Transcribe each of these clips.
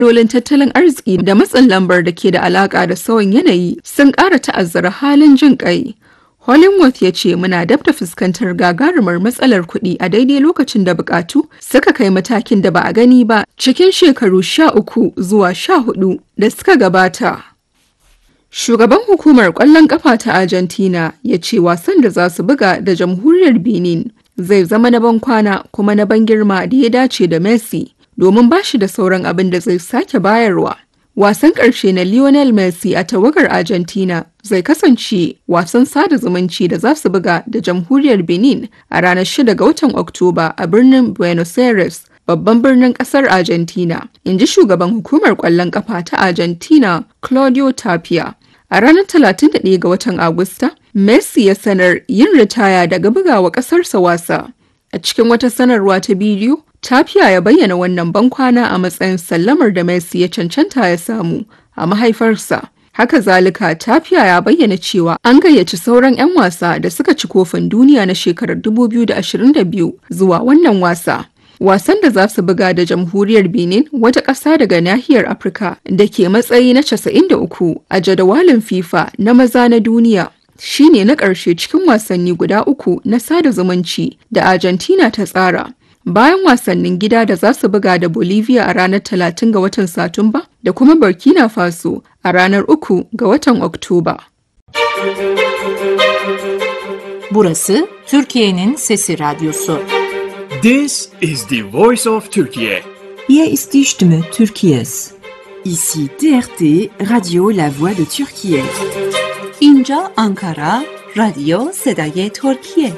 Rolin tattalin arziki da matsin lambar da ke da alaƙa da sauyin yanayi sun ƙara ta'azzara halin jin ƙai. Hollingworth ya ce muna dab da fuskantar gagarumar matsalar kuɗi a daidai lokacin da buƙatu suka kai matakin da ba a gani ba cikin shekaru 13 zuwa 14 da suka gabata. Shugaban hukumar ƙwallon ƙafa ta Argentina ya ce wasan da za su buga da Jamhuriyar Benin zai zama na ban kwana kuma na ban girma da ya dace da Messi domin ba shi da sauran abin da zai sake bayarwa. Wasan ƙarshe na Lionel Messi a tawagar Argentina zai kasance wasan sada zumunci da za su buga da Jamhuriyar Benin a ranar 6 ga watan Oktoba a birnin Buenos Aires, babban birnin ƙasar Argentina, in ji shugaban hukumar ƙwallon ƙafa ta Argentina, Claudio Tapia. A ranar 31 ga watan Agusta, Messi ya sanar yin ritaya daga bugawa ƙasarsa wasa. A cikin wata sanarwa ta bidiyo, Tapia ya bayyana wannan bankwana a matsayin sallamar da Messi ya cancanta ya samu a mahaifarsa. Haka zalika, Tapia ya bayyana cewa an gayyaci sauran 'yan wasa da suka ci kofin duniya na shekarar 2022 zuwa wannan wasa. Wasan da za su buga da Jamhuriyar Benin, wata ƙasa daga nahiyar Afirka da ke matsayi na 93 a jadawalin FIFA na maza na duniya, shine na ƙarshe cikin wasanni guda 3 na sada zumunci da Argentina ta tsara. Bayan wasannin gida da za su buga da Bolivia a ranar 30 ga watan Satumba da kuma Burkina Faso a ranar 3 ga watan Oktoba. Burası Türkiye'nin Sesi Radyosu. This is the voice of Turkey. Hier ist die Stimme Türkiye's. Ici TRT Radio La Voix de Türkiye. اینجا Ankara رادیو صدای ترکیه.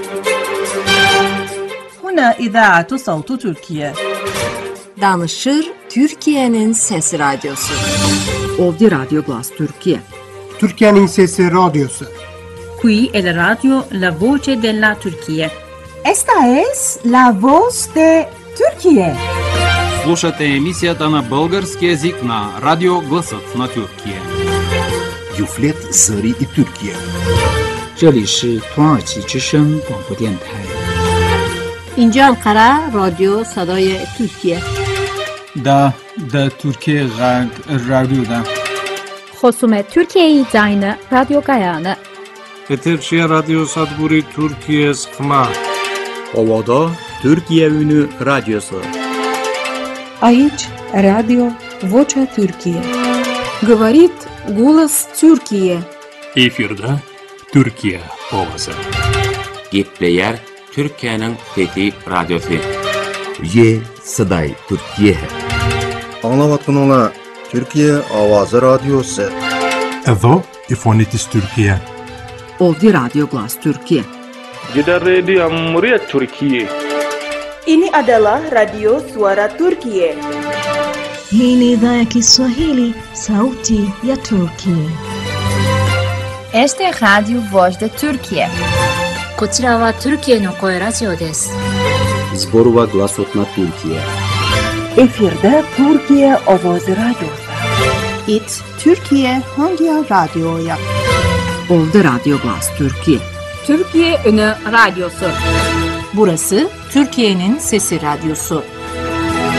هنا إذاعة صوت تركيا. Danışır Türkiye'nin Sesi Radyosu. Ovdje Radio Glas Türkiye. Türkiye'nin Sesi Radyosu. Qui è la radio La Voce della Turchia. Esta es La Voz de Turquía. Слушате емисията на български език на Радио Гласът на Тюркия. Юфлет Зари и Türkiye. 这里是土耳其之声广播电台。 اینجا انقره رادیو صدای ترکیه. دا Türkiye رادیو دا. خصوم ترکیه زاین رادیو گایانه. Eterşehir Radyo Sadburi Türkiye Sıkma. Ovada Türkiye Ünü Radyosu. Aici Radio Vocea Türkiye. Говорит голос Türkiye. Efirde Türkiye ovası. Gepleyer Türkiye'nin Fethi Radyosu. Ye Saday Türkiye. Anlavatın Türkiye Avazı Radyosu. Evo İfonitis Türkiye. Ovdje Radio Glas Türkiye. Gidan rediyon muryar Türkiye. Ini adalah Radio Suara Turkiye. Hii ni idhaa ya Kiswahili, sauti ya Turkiye. Este es Radio Voz de Turkiye. こちらはトルキエの声ラジオです。 Zborova Glasot na Türkiye. Efirde Türkiye Ovozi Radyosu. It Türkiye Hangi Radyo'ya? Ovdje Radio Glas Türkiye. Türkiye Ünü Radyosu. Burası Türkiye'nin Sesi Radyosu.